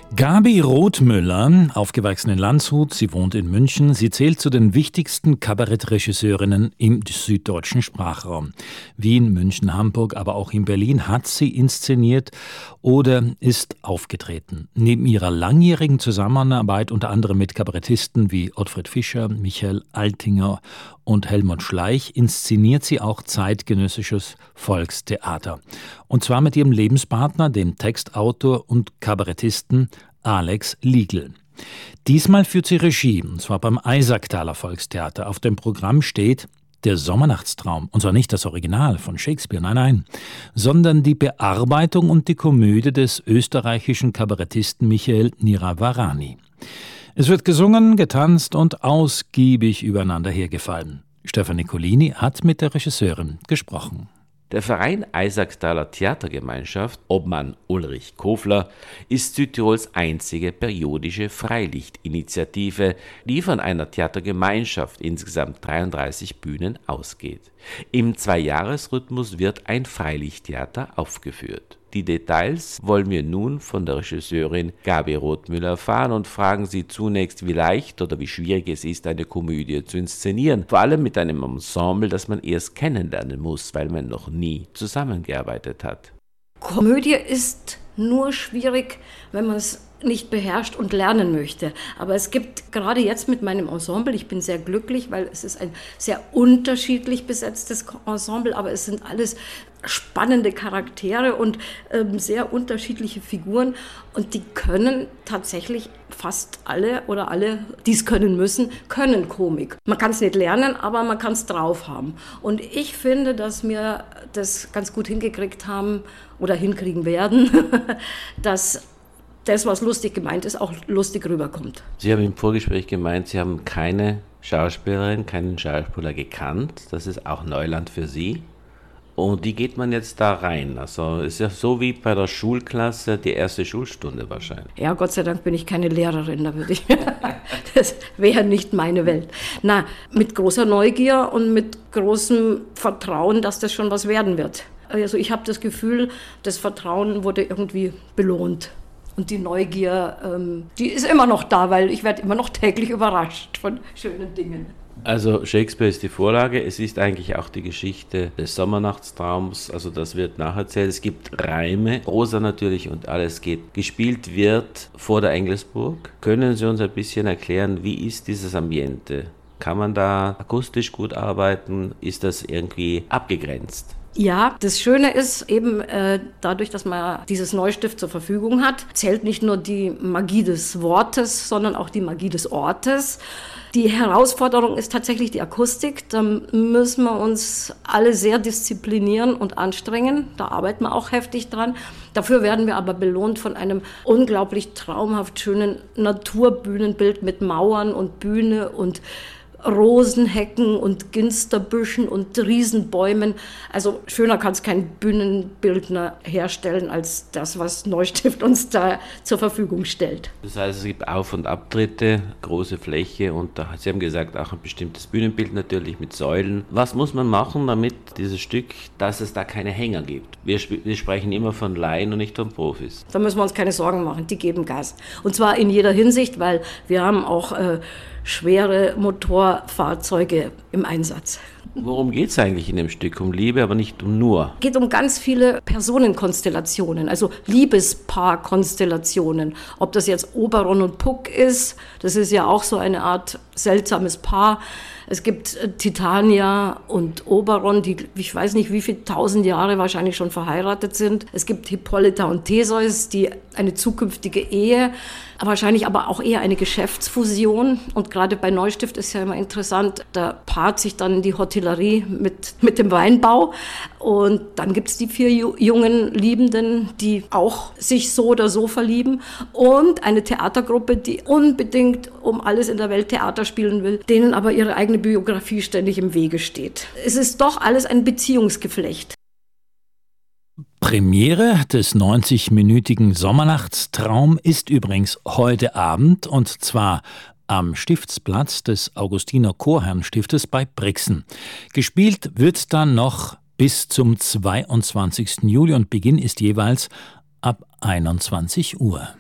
Gabi Rothmüller, aufgewachsen in Landshut, sie wohnt in München. Sie zählt zu den wichtigsten Kabarettregisseurinnen im süddeutschen Sprachraum. Wien, München, Hamburg, aber auch in Berlin hat sie inszeniert oder ist aufgetreten. Neben ihrer langjährigen Zusammenarbeit unter anderem mit Kabarettisten wie Ottfried Fischer, Michael Altinger und Helmut Schleich inszeniert sie auch zeitgenössisches Volkstheater. Und zwar mit ihrem Lebenspartner, dem Textautor und Kabarettisten Alex Liegl. Diesmal führt sie Regie, und zwar beim Eisacktaler Volkstheater. Auf dem Programm steht Der Sommernachtstraum, und zwar nicht das Original von Shakespeare, nein, sondern die Bearbeitung und die Komödie des österreichischen Kabarettisten Michael Niravarani. Es wird gesungen, getanzt und ausgiebig übereinander hergefallen. Stefanie Colini hat mit der Regisseurin gesprochen. Der Verein Eisacktaler Theatergemeinschaft, Obmann Ulrich Kofler, ist Südtirols einzige periodische Freilichtinitiative, die von einer Theatergemeinschaft insgesamt 33 Bühnen ausgeht. Im Zweijahresrhythmus wird ein Freilichttheater aufgeführt. Die Details wollen wir nun von der Regisseurin Gabi Rothmüller erfahren und fragen sie zunächst, wie leicht oder wie schwierig es ist, eine Komödie zu inszenieren. Vor allem mit einem Ensemble, das man erst kennenlernen muss, weil man noch nie zusammengearbeitet hat. Komödie ist nur schwierig, wenn man es nicht beherrscht und lernen möchte. Aber es gibt gerade jetzt mit meinem Ensemble, ich bin sehr glücklich, weil es ist ein sehr unterschiedlich besetztes Ensemble, aber es sind alles spannende Charaktere und sehr unterschiedliche Figuren und die können tatsächlich fast alle oder alle, die es können müssen, können Komik. Man kann es nicht lernen, aber man kann es drauf haben. Und ich finde, dass wir das ganz gut hingekriegt haben oder hinkriegen werden, dass das, was lustig gemeint ist, auch lustig rüberkommt. Sie haben im Vorgespräch gemeint, Sie haben keine Schauspielerin, keinen Schauspieler gekannt. Das ist auch Neuland für Sie. Und wie geht man jetzt da rein? Also ist ja so wie bei der Schulklasse die erste Schulstunde wahrscheinlich. Ja, Gott sei Dank bin ich keine Lehrerin, da würde ich. Das wäre nicht meine Welt. Na, mit großer Neugier und mit großem Vertrauen, dass das schon was werden wird. Also ich habe das Gefühl, das Vertrauen wurde irgendwie belohnt. Und die Neugier, die ist immer noch da, weil ich werde immer noch täglich überrascht von schönen Dingen. Also Shakespeare ist die Vorlage, es ist eigentlich auch die Geschichte des Sommernachtstraums, also das wird nacherzählt, es gibt Reime, Prosa natürlich und alles geht. Gespielt wird vor der Engelsburg. Können Sie uns ein bisschen erklären, wie ist dieses Ambiente? Kann man da akustisch gut arbeiten? Ist das irgendwie abgegrenzt? Ja, das Schöne ist eben dadurch, dass man dieses Neustift zur Verfügung hat, zählt nicht nur die Magie des Wortes, sondern auch die Magie des Ortes. Die Herausforderung ist tatsächlich die Akustik. Da müssen wir uns alle sehr disziplinieren und anstrengen. Da arbeiten wir auch heftig dran. Dafür werden wir aber belohnt von einem unglaublich traumhaft schönen Naturbühnenbild mit Mauern und Bühne und Rosenhecken und Ginsterbüschen und Riesenbäumen. Also schöner kann es kein Bühnenbildner herstellen als das, was Neustift uns da zur Verfügung stellt. Das heißt, es gibt Auf- und Abtritte, große Fläche und Sie haben gesagt, auch ein bestimmtes Bühnenbild natürlich mit Säulen. Was muss man machen, damit dieses Stück, dass es da keine Hänger gibt? Wir sprechen immer von Laien und nicht von Profis. Da müssen wir uns keine Sorgen machen, die geben Gas. Und zwar in jeder Hinsicht, weil wir haben auch schwere Motorfahrzeuge im Einsatz. Worum geht es eigentlich in dem Stück? Um Liebe, aber nicht um nur? Es geht um ganz viele Personenkonstellationen, also Liebespaarkonstellationen. Ob das jetzt Oberon und Puck ist, das ist ja auch so eine Art seltsames Paar. Es gibt Titania und Oberon, die ich weiß nicht wie viele tausend Jahre wahrscheinlich schon verheiratet sind. Es gibt Hippolyta und Theseus, die eine zukünftige Ehe, wahrscheinlich aber auch eher eine Geschäftsfusion. Und gerade bei Neustift ist ja immer interessant, da paart sich dann die Hotellerie mit dem Weinbau. Und dann gibt es die 4 jungen Liebenden, die auch sich so oder so verlieben. Und eine Theatergruppe, die unbedingt um alles in der Welt Theater spielen will, denen aber ihre eigene Biografie ständig im Wege steht. Es ist doch alles ein Beziehungsgeflecht. Premiere des 90-minütigen Sommernachtstraum ist übrigens heute Abend, und zwar am Stiftsplatz des Augustiner Chorherrenstiftes bei Brixen. Gespielt wird dann noch bis zum 22. Juli und Beginn ist jeweils ab 21 Uhr.